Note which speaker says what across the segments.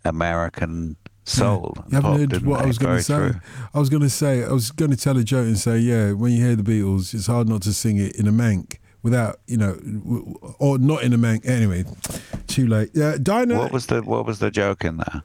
Speaker 1: American soul.
Speaker 2: You haven't
Speaker 1: pop,
Speaker 2: heard
Speaker 1: didn't
Speaker 2: what
Speaker 1: they?
Speaker 2: I was going
Speaker 1: Very
Speaker 2: to say.
Speaker 1: true.
Speaker 2: I was going to tell a joke and say, yeah, when you hear the Beatles, it's hard not to sing it in a mank without, or not in a mank. Anyway, too late. Yeah, Dinah.
Speaker 1: What was the joke in there?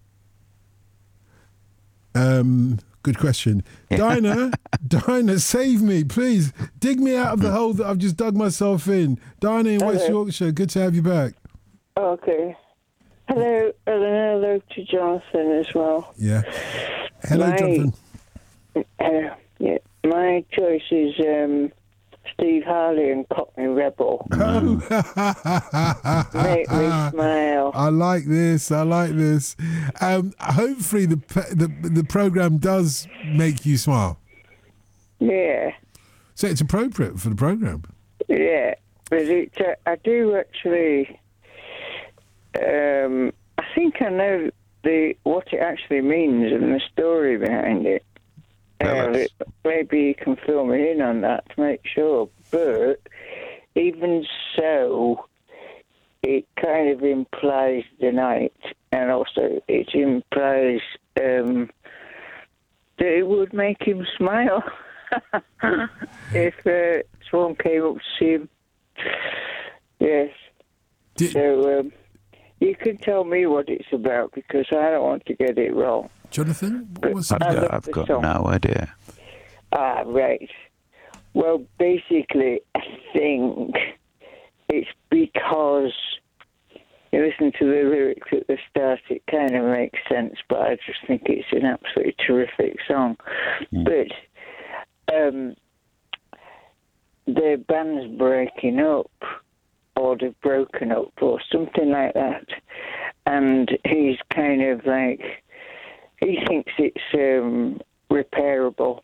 Speaker 2: Good question. Dinah, save me, please. Dig me out of the hole that I've just dug myself in. Dinah in West Yorkshire, good to have you back.
Speaker 3: Okay. Hello, hello to Jonathan as well.
Speaker 2: Yeah. Hello, Jonathan.
Speaker 3: Yeah, my choice is Steve Harley and Cockney Rebel.
Speaker 2: Oh.
Speaker 3: Make me smile.
Speaker 2: I like this. Hopefully the program does make you smile.
Speaker 3: Yeah.
Speaker 2: So it's appropriate for the program.
Speaker 3: Yeah, but I do actually. I think I know what it actually means and the story behind it. Maybe you can fill me in on that to make sure. But even so, it kind of implies the night, and also it implies that it would make him smile if someone came up to see him. Yes. So you can tell me what it's about because I don't want to get it wrong.
Speaker 2: Jonathan,
Speaker 1: I've got no idea.
Speaker 3: Right. Well, basically, I think it's because you listen to the lyrics at the start, it kind of makes sense, but I just think it's an absolutely terrific song. But the band's breaking up, or they've broken up, or something like that, and he's kind of like, he thinks it's repairable.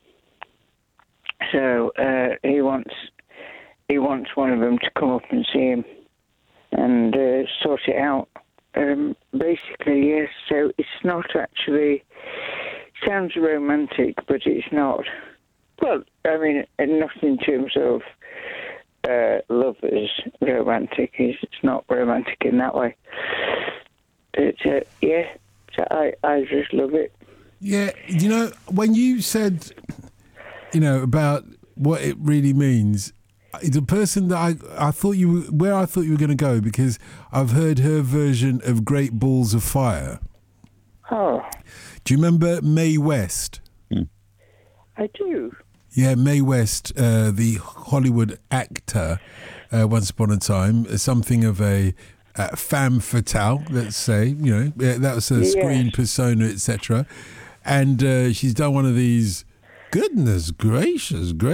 Speaker 3: So he wants one of them to come up and see him and sort it out. Basically, yes. So it's not actually. Sounds romantic, but it's not. Well, I mean, not in terms of love is romantic. It's not romantic in that way. It's yeah. So I just love it.
Speaker 2: Yeah, when you said, about what it really means, the person that I thought you were going to go, because I've heard her version of Great Balls of Fire.
Speaker 3: Oh.
Speaker 2: Do you remember Mae West?
Speaker 3: I do.
Speaker 2: Yeah, Mae West, the Hollywood actor, once upon a time, something of a femme fatale, let's say, that was her screen persona, etc. And she's done one of these, goodness gracious, great